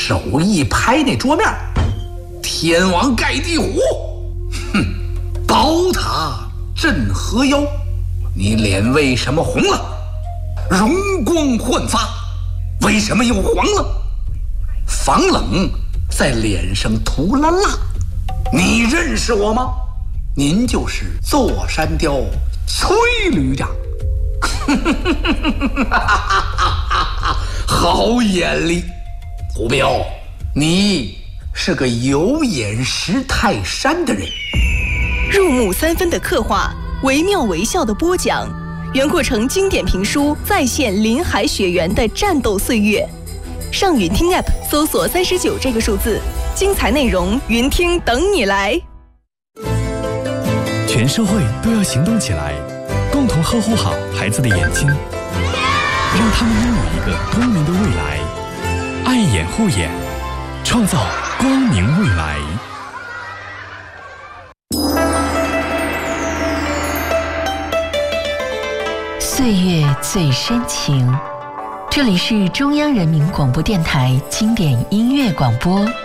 手一拍那桌面，天王盖地虎，哼，宝塔镇河妖，你脸为什么红了？容光焕发，为什么又黄了？防冷在脸上涂了蜡，你认识我吗？您就是座山雕崔旅长。好眼力，虎彪，你是个有眼识泰山的人。 入木三分的刻画，惟妙惟肖的播讲，袁阔成经典评书再现林海雪原的战斗岁月。上云听 App 搜索39这个数字，精彩内容云听等你来。 全社会都要行动起来，共同呵护好孩子的眼睛，让他们拥有一个光明的未来。爱眼护眼，创造光明未来。 岁月最深情，这里是中央人民广播电台经典音乐广播。